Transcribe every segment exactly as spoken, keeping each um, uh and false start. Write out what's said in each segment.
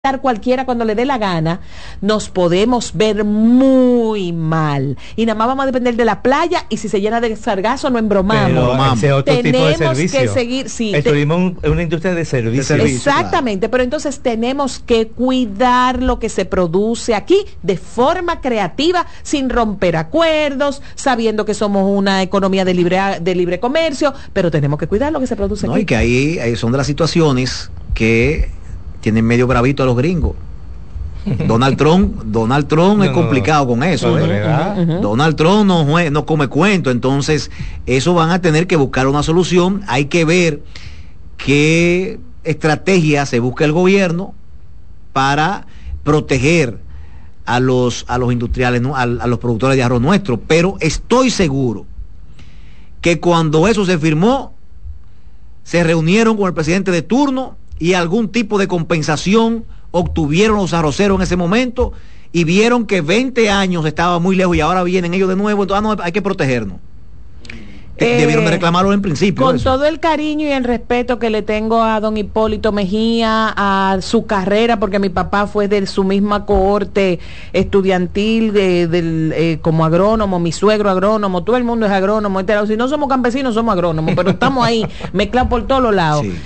cualquiera cuando le dé la gana, nos podemos ver muy mal y nada más vamos a depender de la playa y si se llena de sargazo no embromamos. Pero ese otro tenemos tipo de servicio. que seguir, sí, el te, turismo es una industria de servicio. De servicio exactamente, claro. Pero entonces tenemos que cuidar lo que se produce aquí de forma creativa, sin romper acuerdos, sabiendo que somos una economía de libre de libre comercio, pero tenemos que cuidar lo que se produce no, aquí. Y que ahí, ahí son de las situaciones que tienen medio bravito a los gringos. Donald Trump, Donald Trump no, es complicado no, con eso. No, ¿eh? uh -huh. Donald Trump no, no come cuento, entonces eso van a tener que buscar una solución. Hay que ver qué estrategia se busca el gobierno para proteger a los a los industriales, ¿no? a, a los productores de arroz nuestro. Pero estoy seguro que cuando eso se firmó, se reunieron con el presidente de turno y algún tipo de compensación obtuvieron los arroceros en ese momento y vieron que veinte años estaba muy lejos y ahora vienen ellos de nuevo, entonces ah, no, hay que protegernos. Eh, Debieron de reclamarlo en principio. Con eso. todo el cariño y el respeto que le tengo a don Hipólito Mejía, a su carrera, porque mi papá fue de su misma cohorte estudiantil, de, de, eh, como agrónomo, mi suegro agrónomo, todo el mundo es agrónomo, si no somos campesinos somos agrónomos, pero estamos ahí mezclados por todos los lados. Sí.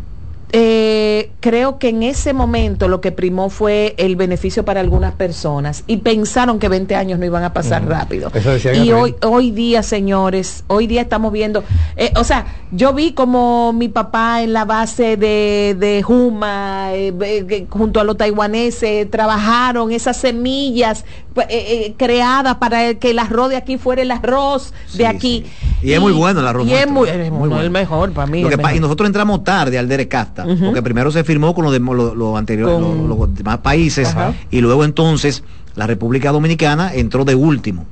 Eh, creo que en ese momento lo que primó fue el beneficio para algunas personas y pensaron que veinte años no iban a pasar mm. rápido. Y hoy, hoy día, señores, hoy día estamos viendo, eh, o sea, yo vi como mi papá en la base de, de Juma, eh, eh, junto a los taiwaneses, trabajaron esas semillas eh, eh, creadas para que el arroz de aquí fuera el arroz sí, de aquí. Sí. Y, y es muy bueno el arroz. Y es muy, es muy, muy bueno, el mejor para mí. Lo que y nosotros entramos tarde al Derecasta. Uh-huh. Porque primero se firmó con los, de, los, los anteriores, con... los, los demás países. Ajá. Y luego entonces la República Dominicana entró de último.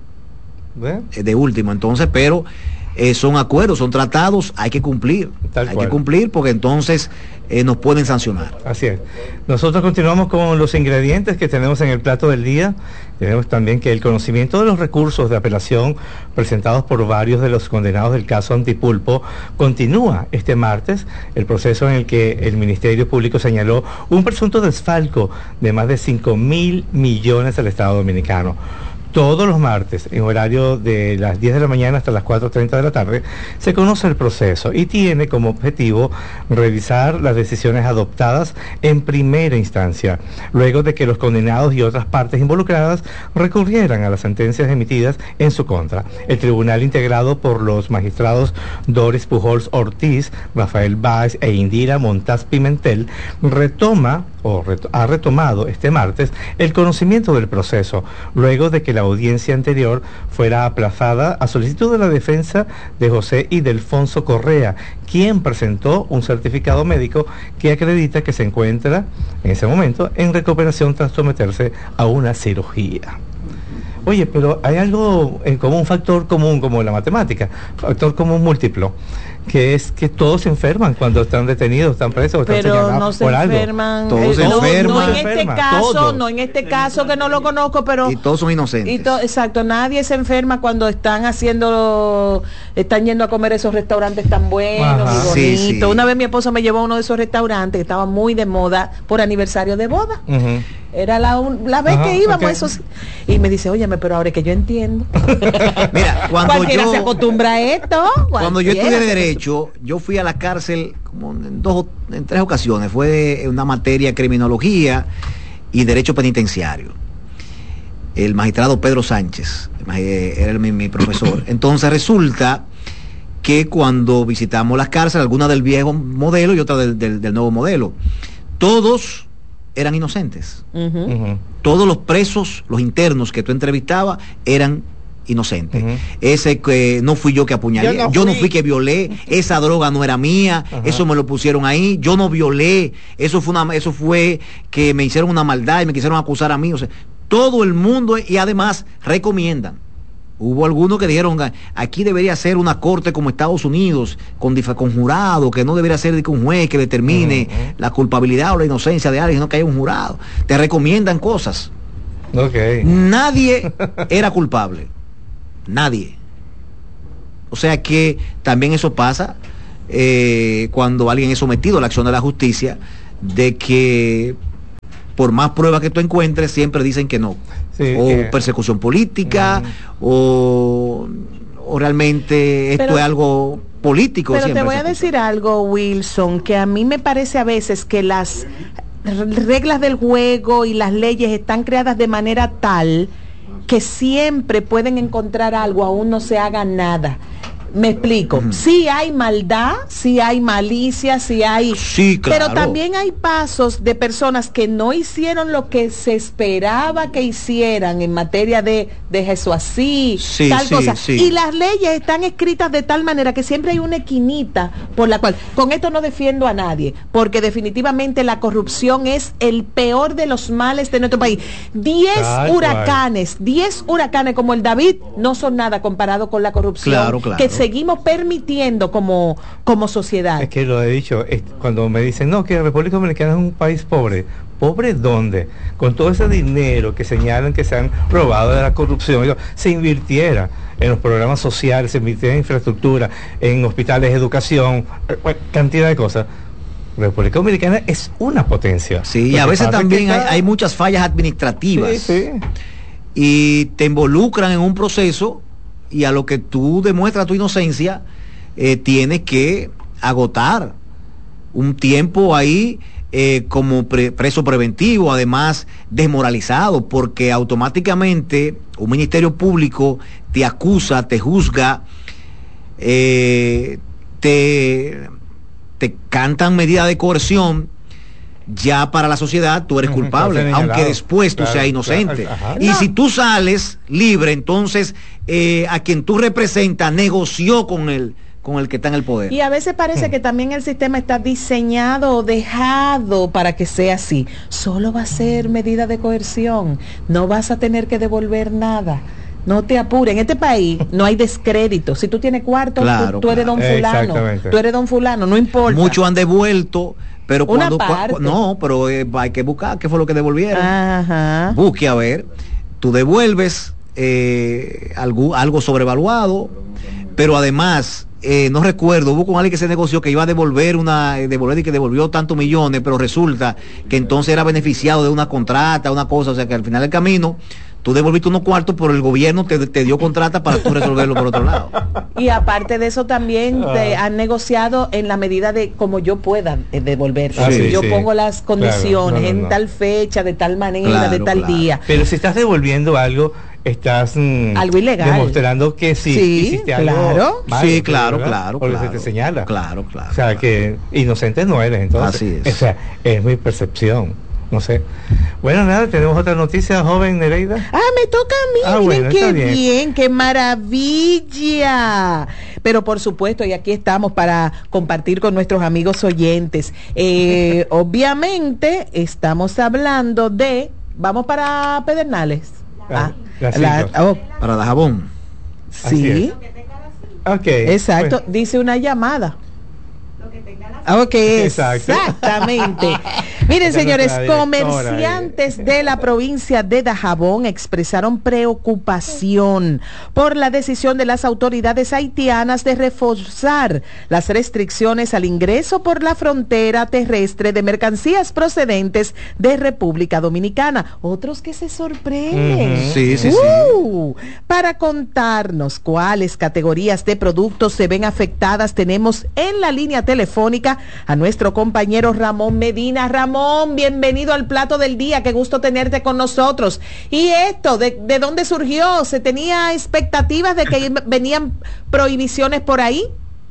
¿Eh? De último, entonces, pero eh, son acuerdos, son tratados, hay que cumplir. Tal hay cual. que cumplir porque entonces eh, nos pueden sancionar. Así es. Nosotros continuamos con los ingredientes que tenemos en el plato del día. Tenemos también que el conocimiento de los recursos de apelación presentados por varios de los condenados del caso Antipulpo continúa este martes, el proceso en el que el Ministerio Público señaló un presunto desfalco de más de cinco mil millones al Estado Dominicano. Todos los martes, en horario de las diez de la mañana hasta las cuatro treinta de la tarde, se conoce el proceso y tiene como objetivo revisar las decisiones adoptadas en primera instancia, luego de que los condenados y otras partes involucradas recurrieran a las sentencias emitidas en su contra. El tribunal, integrado por los magistrados Doris Pujols Ortiz, Rafael Báez e Indira Montaz Pimentel, retoma o ret- ha retomado este martes el conocimiento del proceso, luego de que la audiencia anterior fuera aplazada a solicitud de la defensa de José Ildefonso Correa, quien presentó un certificado médico que acredita que se encuentra en ese momento en recuperación tras someterse a una cirugía. Oye, pero hay algo en común, un factor común como la matemática, factor común múltiplo, que es que todos se enferman cuando están detenidos, están presos, están pero no se enferman, todos se no, enferman, no en este enferma, caso, todos. no en este caso que no lo conozco, pero y todos son inocentes. Y to, exacto, nadie se enferma cuando están haciendo, están yendo a comer esos restaurantes tan buenos. Ajá. Y bonitos. Sí, sí. Una vez mi esposo me llevó a uno de esos restaurantes que estaba muy de moda por aniversario de boda. Uh-huh. Era la, la vez Ajá, que íbamos okay. esos y me dice, óyeme, pero ahora que yo entiendo. Mira, cuando cualquiera yo se acostumbra a esto. Cuando yo estudié derecho, yo fui a la cárcel como en dos, en tres ocasiones. Fue una materia criminología y derecho penitenciario. El magistrado Pedro Sánchez era mi, mi profesor. Entonces resulta que cuando visitamos las cárceles, alguna del viejo modelo y otra del, del, del nuevo modelo, todos eran inocentes. Uh-huh. Uh-huh. Todos los presos, los internos que tú entrevistabas, eran inocentes. Uh-huh. Ese que no fui yo que apuñalé, yo no, yo no fui que violé, esa droga no era mía, uh-huh. eso me lo pusieron ahí, yo no violé, eso fue una, eso fue que me hicieron una maldad y me quisieron acusar a mí. O sea, todo el mundo, y además recomiendan. Hubo algunos que dijeron, aquí debería ser una corte como Estados Unidos, con, con jurado, que no debería ser de un juez que determine uh-huh. la culpabilidad o la inocencia de alguien, sino que haya un jurado. Te recomiendan cosas. Okay. Nadie era culpable. Nadie. O sea que también eso pasa eh, cuando alguien es sometido a la acción de la justicia, de que por más pruebas que tú encuentres, siempre dicen que no. Sí, o que... persecución política, mm. o, o realmente esto pero, es algo político. Pero te voy a decir algo, Wilson, que a mí me parece a veces que las reglas del juego y las leyes están creadas de manera tal que siempre pueden encontrar algo, aún no se haga nada. Me explico, uh-huh. sí hay maldad, sí hay malicia, sí hay... Sí, claro. Pero también hay pasos de personas que no hicieron lo que se esperaba que hicieran en materia de, de Jesús así, sí, tal sí, cosa. Sí. Y las leyes están escritas de tal manera que siempre hay una esquinita por la cual... Con esto no defiendo a nadie, porque definitivamente la corrupción es el peor de los males de nuestro país. Diez claro, huracanes, claro. diez huracanes como el David no son nada comparado con la corrupción. Claro, claro. Que seguimos permitiendo como, como sociedad. Es que lo he dicho, es, cuando me dicen, no, que la República Dominicana es un país pobre. ¿Pobre dónde? Con todo ese dinero que señalan que se han robado de la corrupción, se invirtiera en los programas sociales, se invirtiera en infraestructura, en hospitales, educación, cantidad de cosas. La República Dominicana es una potencia. Sí, y a veces también hay, hay muchas fallas administrativas. Sí, sí. Y te involucran en un proceso y a lo que tú demuestras tu inocencia, eh, tienes que agotar un tiempo ahí eh, como pre preso preventivo, además desmoralizado, porque automáticamente un ministerio público te acusa, te juzga, eh, te, te cantan medidas de coerción. Ya para la sociedad tú eres uh-huh, culpable, aunque después tú claro, seas inocente. Claro, y no. si tú sales libre, entonces eh, a quien tú representas negoció con él, con el que está en el poder. Y a veces parece uh-huh. que también el sistema está diseñado o dejado para que sea así. Solo va a ser medida de coerción, no vas a tener que devolver nada. No te apures, en este país no hay descrédito. Si tú tienes cuarto, claro, tú, tú eres claro. don fulano, tú eres don fulano, no importa. Muchos han devuelto, pero cuando, cu no, pero eh, hay que buscar qué fue lo que devolvieron. Ajá. Busque a ver, tú devuelves eh, algo, algo sobrevaluado, pero además eh, no recuerdo, hubo con alguien que se negoció que iba a devolver una, eh, devolver y que devolvió tantos millones, pero resulta que entonces era beneficiado de una contrata, una cosa, o sea que al final del camino tú devolviste unos cuartos, pero el gobierno te, te dio contrata para tú resolverlo por otro lado. Y aparte de eso también te han negociado en la medida de como yo pueda eh, devolver. Ah, sí, yo sí. pongo las condiciones claro, no, no, en no. tal fecha, de tal manera, claro, de tal claro. día. Pero si estás devolviendo algo, estás mm, algo ilegal, demostrando que sí, sí hiciste claro. algo malo, sí, claro, ¿verdad? claro, porque claro, se te señala. Claro, claro. O sea, claro. que inocente no eres, entonces. Así es. O sea, es mi percepción. No sé. Bueno, nada, tenemos otra noticia, joven Nereida. Ah, me toca a mí. Ah, Miren, bueno, qué bien. bien, qué maravilla. Pero por supuesto, y aquí estamos para compartir con nuestros amigos oyentes. Eh, obviamente, estamos hablando de... Vamos para Pedernales. Ah, ah, la, oh. Para Dajabón. Sí. Okay. Exacto. Pues. Dice una llamada. Ok, Exacto. exactamente. Miren, señores, comerciantes de la provincia de Dajabón expresaron preocupación por la decisión de las autoridades haitianas de reforzar las restricciones al ingreso por la frontera terrestre de mercancías procedentes de República Dominicana. Otros que se sorprenden. Uh-huh. Sí, sí, uh, sí. Para contarnos cuáles categorías de productos se ven afectadas, tenemos en la línea telefónica a nuestro compañero Ramón Medina. Ramón, bienvenido al Plato del Día, qué gusto tenerte con nosotros. ¿Y esto, de, de dónde surgió? ¿Se tenía expectativas de que venían prohibiciones por ahí?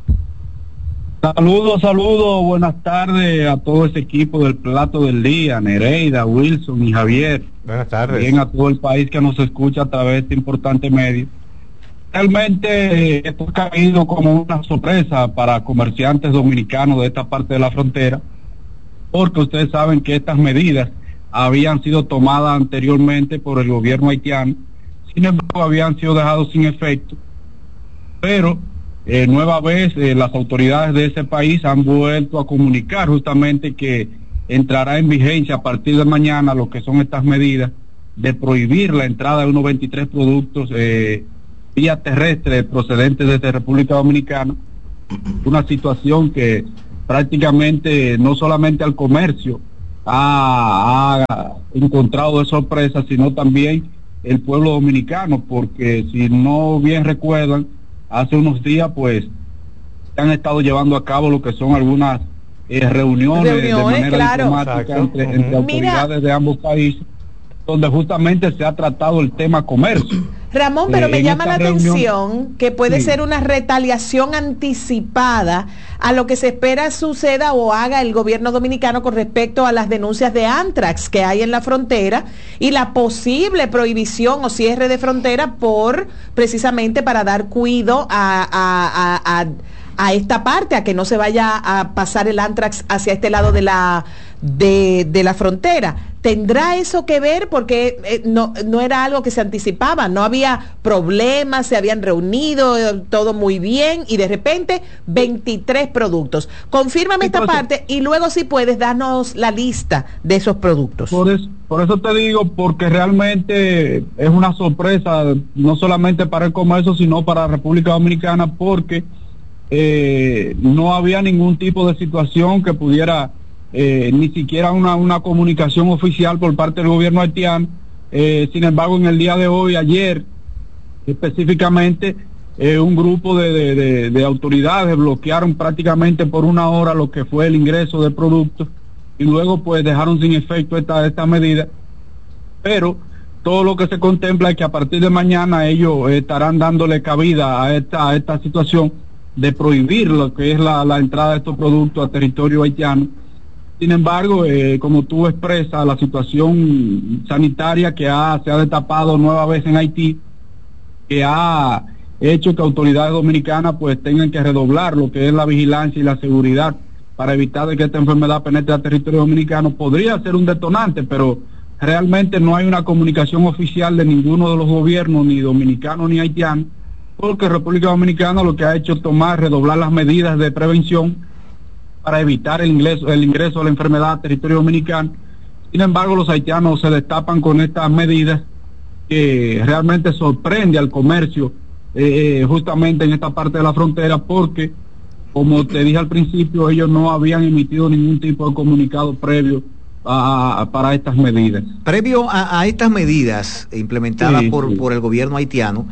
Saludos, saludos, buenas tardes a todo ese equipo del Plato del Día, Nereida, Wilson y Javier. Buenas tardes. Bien a todo el país que nos escucha a través de este importante medio. Realmente esto ha caído como una sorpresa para comerciantes dominicanos de esta parte de la frontera, porque ustedes saben que estas medidas habían sido tomadas anteriormente por el gobierno haitiano, sin embargo habían sido dejados sin efecto, pero eh, nueva vez eh, las autoridades de ese país han vuelto a comunicar justamente que entrará en vigencia a partir de mañana lo que son estas medidas de prohibir la entrada de unos veintitrés productos eh, vía terrestre procedentes desde República Dominicana, una situación que prácticamente no solamente al comercio ha, ha encontrado de sorpresa, sino también el pueblo dominicano, porque si no bien recuerdan, hace unos días pues se han estado llevando a cabo lo que son algunas eh, reuniones, reuniones de manera claro. diplomática entre, uh-huh. entre autoridades Mira, de ambos países, donde justamente se ha tratado el tema comercio. Ramón, pero eh, me llama la reunión, atención que puede sí. ser una retaliación anticipada a lo que se espera suceda o haga el gobierno dominicano con respecto a las denuncias de anthrax que hay en la frontera y la posible prohibición o cierre de frontera por precisamente para dar cuidado a, a, a, a, a esta parte, a que no se vaya a pasar el anthrax hacia este lado de la de, de la frontera. ¿Tendrá eso que ver? Porque eh, no, no era algo que se anticipaba, no había problemas, se habían reunido, eh, todo muy bien, y de repente veintitrés productos. Confírmame esta parte y luego si puedes darnos la lista de esos productos. Por eso, por eso te digo, porque realmente es una sorpresa, no solamente para el comercio, sino para la República Dominicana, porque eh, no había ningún tipo de situación que pudiera... Eh, ni siquiera una, una comunicación oficial por parte del gobierno haitiano. Eh, sin embargo, en el día de hoy, ayer, específicamente, eh, un grupo de, de, de, de autoridades bloquearon prácticamente por una hora lo que fue el ingreso de productos y luego pues dejaron sin efecto esta, esta medida. Pero todo lo que se contempla es que a partir de mañana ellos eh, estarán dándole cabida a esta, a esta situación de prohibir lo que es la, la entrada de estos productos a territorio haitiano. Sin embargo, eh, como tú expresas, la situación sanitaria que ha, se ha destapado nueva vez en Haití, que ha hecho que autoridades dominicanas pues tengan que redoblar lo que es la vigilancia y la seguridad para evitar de que esta enfermedad penetre al territorio dominicano, podría ser un detonante, pero realmente no hay una comunicación oficial de ninguno de los gobiernos, ni dominicano ni haitiano, porque República Dominicana lo que ha hecho es tomar, redoblar las medidas de prevención para evitar el ingreso, el ingreso de la enfermedad a territorio dominicano. Sin embargo, los haitianos se destapan con estas medidas que realmente sorprende al comercio eh, justamente en esta parte de la frontera, porque, como te dije al principio, ellos no habían emitido ningún tipo de comunicado previo a, a, para estas medidas. Previo a, a estas medidas implementadas sí, por, sí. por el gobierno haitiano,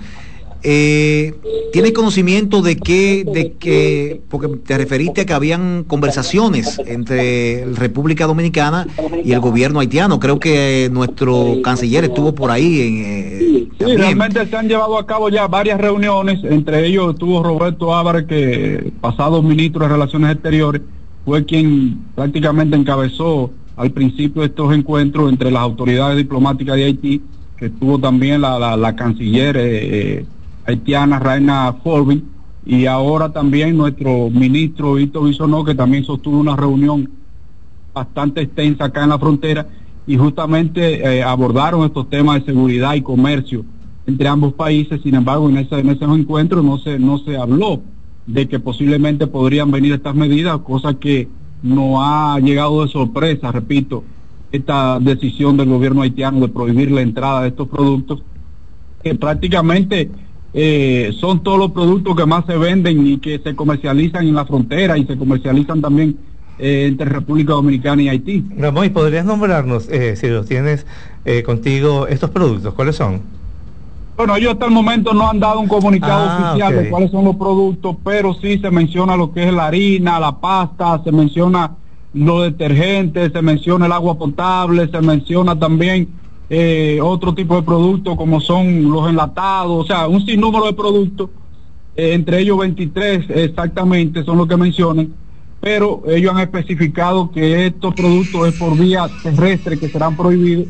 Eh, ¿tienes conocimiento de que, de que, porque te referiste a que habían conversaciones entre República Dominicana y el gobierno haitiano? Creo que nuestro canciller estuvo por ahí. En, eh, sí, realmente se han llevado a cabo ya varias reuniones, entre ellos estuvo Roberto Álvarez, que pasado ministro de Relaciones Exteriores, fue quien prácticamente encabezó al principio estos encuentros entre las autoridades diplomáticas de Haití, que estuvo también la, la, la canciller eh, haitiana Raina Forbin, y ahora también nuestro ministro Hito Bisonó, que también sostuvo una reunión bastante extensa acá en la frontera, y justamente eh, abordaron estos temas de seguridad y comercio entre ambos países. Sin embargo, en ese, en ese encuentro no se, no se habló de que posiblemente podrían venir estas medidas, cosa que no ha llegado de sorpresa, repito, esta decisión del gobierno haitiano de prohibir la entrada de estos productos, que prácticamente eh, son todos los productos que más se venden y que se comercializan en la frontera y se comercializan también eh, entre República Dominicana y Haití. Ramón, ¿y podrías nombrarnos, eh, si los tienes eh, contigo, estos productos? ¿Cuáles son? Bueno, ellos hasta el momento no han dado un comunicado ah, oficial okay. de cuáles son los productos, pero sí se menciona lo que es la harina, la pasta, se menciona los detergentes, se menciona el agua potable, se menciona también eh, otro tipo de productos como son los enlatados, o sea, un sinnúmero de productos, eh, entre ellos veintitrés exactamente son los que mencionan, pero ellos han especificado que estos productos es por vía terrestre que serán prohibidos,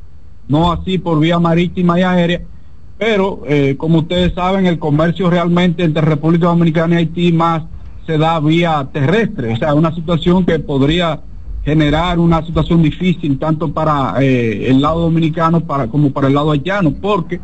no así por vía marítima y aérea, pero eh, como ustedes saben, el comercio realmente entre República Dominicana y Haití más se da vía terrestre, o sea, una situación que podría generar una situación difícil tanto para eh, el lado dominicano para como para el lado haitiano, porque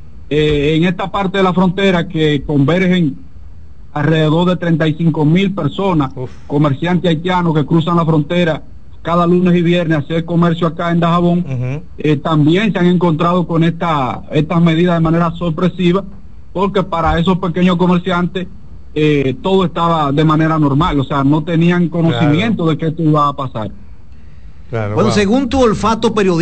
eh, en esta parte de la frontera que convergen alrededor de treinta y cinco mil personas, Uf. comerciantes haitianos que cruzan la frontera cada lunes y viernes a hacer comercio acá en Dajabón, uh-huh. eh, también se han encontrado con esta estas medidas de manera sorpresiva, porque para esos pequeños comerciantes Eh, todo estaba de manera normal, o sea, no tenían conocimiento claro. de que esto iba a pasar. Claro, bueno, wow. Según tu olfato periodístico,